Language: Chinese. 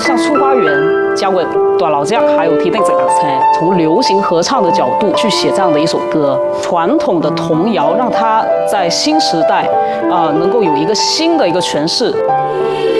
像《出花园》讲过大老将还有提灯这个菜，从流行合唱的角度去写这样的一首歌，传统的童谣让它在新时代能够有一个新的一个诠释。